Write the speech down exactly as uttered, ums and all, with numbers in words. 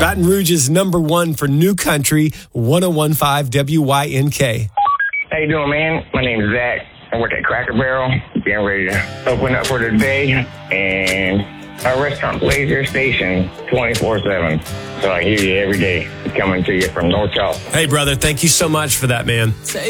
Baton Rouge is number one for New Country, one oh one point five W Y N K. How you doing, man? My name is Zach. I work at Cracker Barrel. Getting ready to open up for the day. And our restaurant plays your station twenty-four seven. So I hear you every day coming to you from North South. Hey, brother, thank you so much for that, man.